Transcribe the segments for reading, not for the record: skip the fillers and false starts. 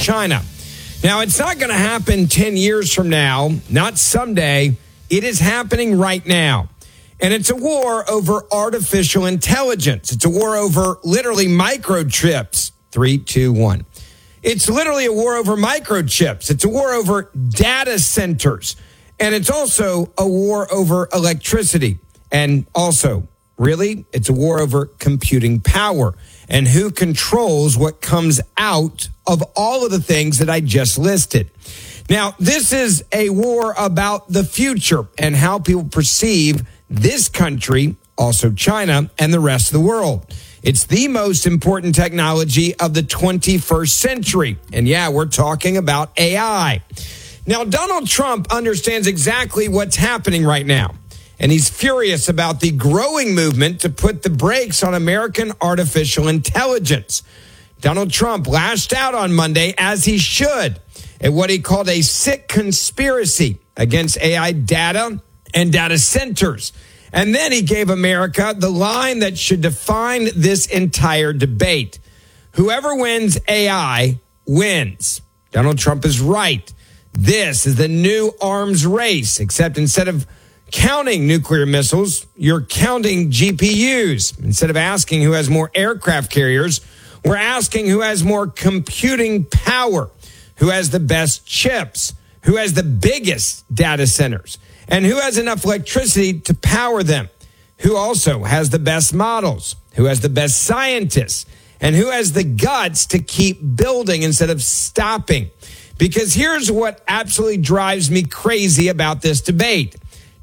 China. Now, it's not going to happen 10 years from now, not someday. It is happening right now. And it's a war over artificial intelligence. It's a war over literally microchips. 3, 2, 1. It's literally a war over microchips. It's a war over data centers. And it's also a war over electricity. And also, really, it's a war over computing power and who controls what comes out of all of the things that I just listed. Now, this is a war about the future and how people perceive this country, also China, and the rest of the world. It's the most important technology of the 21st century. And yeah, we're talking about AI. Now, Donald Trump understands exactly what's happening right now. And he's furious about the growing movement to put the brakes on American artificial intelligence. Donald Trump lashed out on Monday, as he should, at what he called a sick conspiracy against AI data and data centers. And then he gave America the line that should define this entire debate. Whoever wins AI wins. Donald Trump is right. This is the new arms race, except instead of counting nuclear missiles, you're counting GPUs. Instead of asking who has more aircraft carriers, we're asking who has more computing power, who has the best chips, who has the biggest data centers, and who has enough electricity to power them, who also has the best models, who has the best scientists, and who has the guts to keep building instead of stopping. Because here's what absolutely drives me crazy about this debate.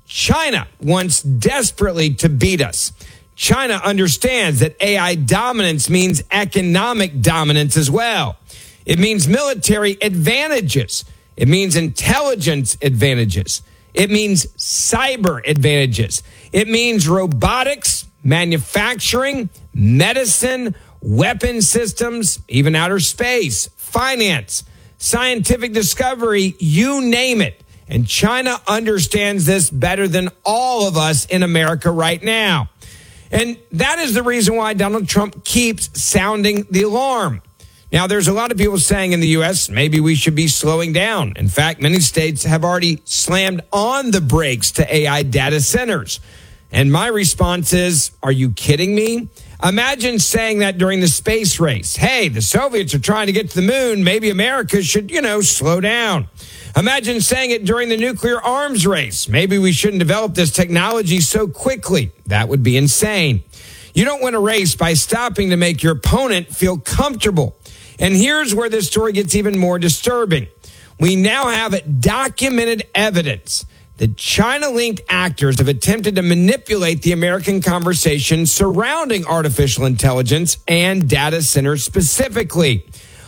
China wants desperately to beat us. China understands that AI dominance means economic dominance as well. It means military advantages. It means intelligence advantages. It means cyber advantages. It means robotics, manufacturing, medicine, weapon systems, even outer space, finance, scientific discovery, you name it. And China understands this better than all of us in America right now. And that is the reason why Donald Trump keeps sounding the alarm. Now, there's a lot of people saying in the U.S., maybe we should be slowing down. In fact, many states have already slammed on the brakes to AI data centers. And my response is, are you kidding me? Imagine saying that during the space race. Hey, the Soviets are trying to get to the moon. Maybe America should, slow down. Imagine saying it during the nuclear arms race. Maybe we shouldn't develop this technology so quickly. That would be insane. You don't win a race by stopping to make your opponent feel comfortable. And here's where this story gets even more disturbing. We now have documented evidence that China-linked actors have attempted to manipulate the American conversation surrounding artificial intelligence and data centers specifically.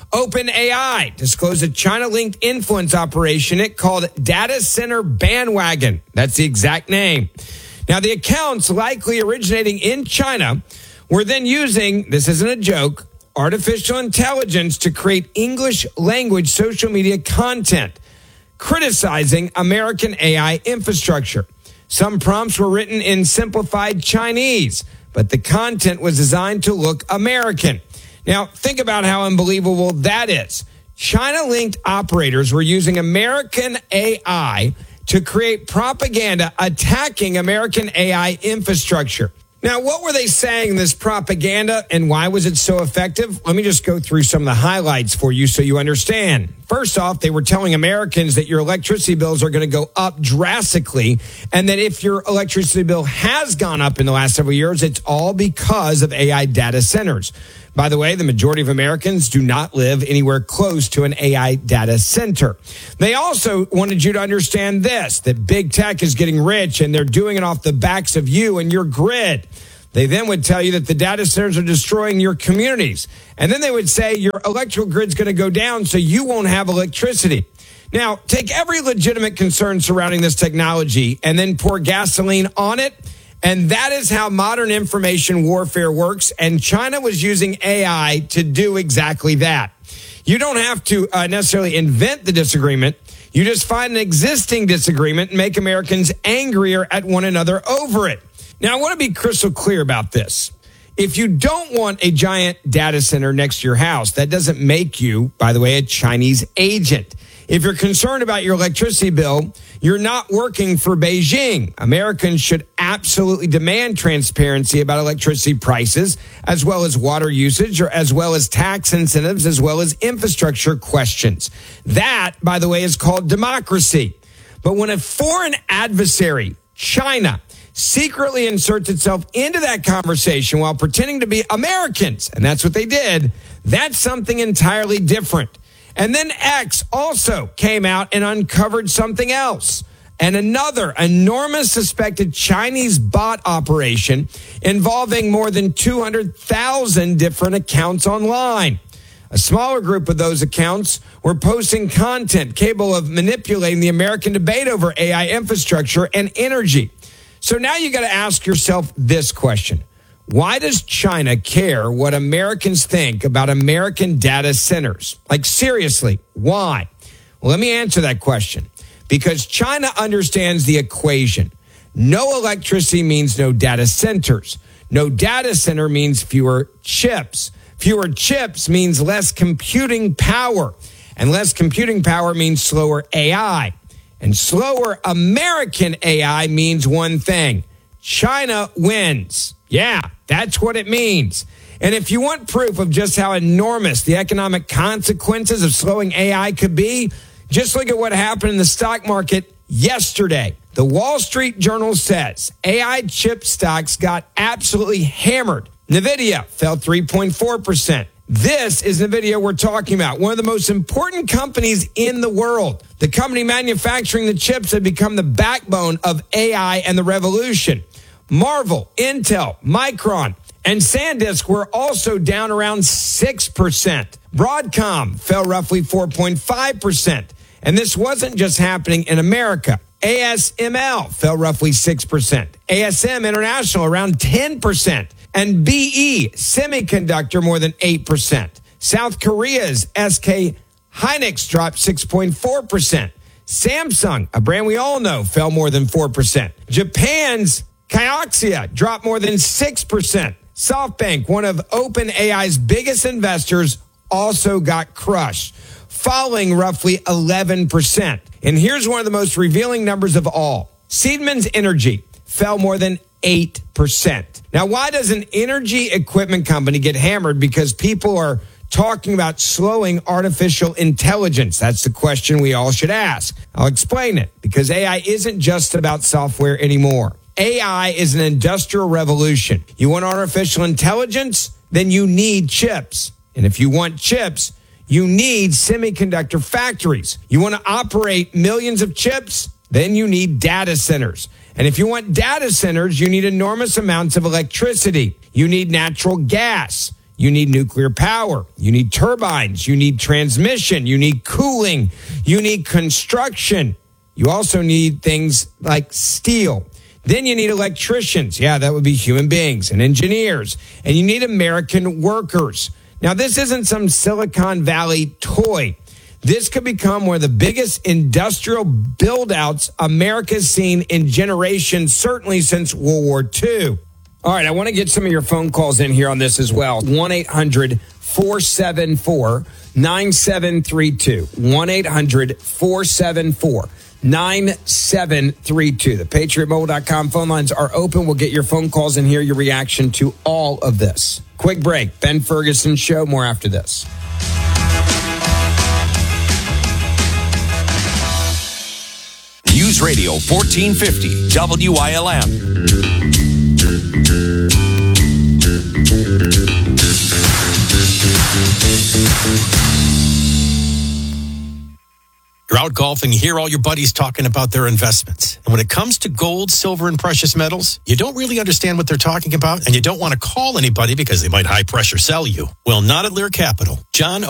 OpenAI disclosed a China-linked influence operation it called Data Center Bandwagon. That's the exact name. Now, the accounts likely originating in China were then using, this isn't a joke, artificial intelligence to create English language social media content, criticizing American AI infrastructure. Some prompts were written in simplified Chinese, but the content was designed to look American. Now, think about how unbelievable that is. China-linked operators were using American AI to create propaganda attacking American AI infrastructure. Now, what were they saying in this propaganda, and why was it so effective? Let me just go through some of the highlights for you so you understand. First off, they were telling Americans that your electricity bills are going to go up drastically, and that if your electricity bill has gone up in the last several years, it's all because of AI data centers. By the way, the majority of Americans do not live anywhere close to an AI data center. They also wanted you to understand this, that big tech is getting rich and they're doing it off the backs of you and your grid. They then would tell you that the data centers are destroying your communities. And then they would say your electrical grid's going to go down so you won't have electricity. Now, take every legitimate concern surrounding this technology and then pour gasoline on it. And that is how modern information warfare works. And China was using AI to do exactly that. You don't have to necessarily invent the disagreement. You just find an existing disagreement and make Americans angrier at one another over it. Now, I want to be crystal clear about this. If you don't want a giant data center next to your house, that doesn't make you, by the way, a Chinese agent. If you're concerned about your electricity bill, you're not working for Beijing. Americans should absolutely demand transparency about electricity prices, as well as water usage, or as well as tax incentives, as well as infrastructure questions. That, by the way, is called democracy. But when a foreign adversary, China, secretly inserts itself into that conversation while pretending to be Americans, and that's what they did, that's something entirely different. And then X also came out and uncovered something else, and another enormous suspected Chinese bot operation involving more than 200,000 different accounts online. A smaller group of those accounts were posting content capable of manipulating the American debate over AI infrastructure and energy. So now you got to ask yourself this question. Why does China care what Americans think about American data centers? Like, seriously, why? Well, let me answer that question. Because China understands the equation. No electricity means no data centers. No data center means fewer chips. Fewer chips means less computing power. And less computing power means slower AI. And slower American AI means one thing. China wins. Yeah, that's what it means. And if you want proof of just how enormous the economic consequences of slowing AI could be, just look at what happened in the stock market yesterday. The Wall Street Journal says AI chip stocks got absolutely hammered. NVIDIA fell 3.4%. This is NVIDIA we're talking about, one of the most important companies in the world. The company manufacturing the chips had become the backbone of AI and the revolution. Marvel, Intel, Micron, and SanDisk were also down around 6%. Broadcom fell roughly 4.5%. And this wasn't just happening in America. ASML fell roughly 6%. ASM International around 10%. And BE Semiconductor more than 8%. South Korea's SK Hynix dropped 6.4%. Samsung, a brand we all know, fell more than 4%. Japan's Kioxia dropped more than 6%. SoftBank, one of OpenAI's biggest investors, also got crushed, falling roughly 11%. And here's one of the most revealing numbers of all. Siemens Energy fell more than 8%. Now, why does an energy equipment company get hammered? Because people are talking about slowing artificial intelligence. That's the question we all should ask. I'll explain it. Because AI isn't just about software anymore. AI is an industrial revolution. You want artificial intelligence? Then you need chips. And if you want chips, you need semiconductor factories. You want to operate millions of chips? Then you need data centers. And if you want data centers, you need enormous amounts of electricity. You need natural gas. You need nuclear power. You need turbines. You need transmission. You need cooling. You need construction. You also need things like steel. Then you need electricians. Yeah, that would be human beings and engineers. And you need American workers. Now, this isn't some Silicon Valley toy. This could become one of the biggest industrial build-outs America's seen in generations, certainly since World War II. All right, I want to get some of your phone calls in here on this as well. 1-800-474-9732. 1-800-474-9732. The PatriotMobile.com phone lines are open. We'll get your phone calls in here, your reaction to all of this. Quick break. Ben Ferguson Show. More after this. News Radio 1450 WILM. You're out golfing, you hear all your buddies talking about their investments. And when it comes to gold, silver, and precious metals, you don't really understand what they're talking about, and you don't want to call anybody because they might high pressure sell you. Well, not at Lear Capital. John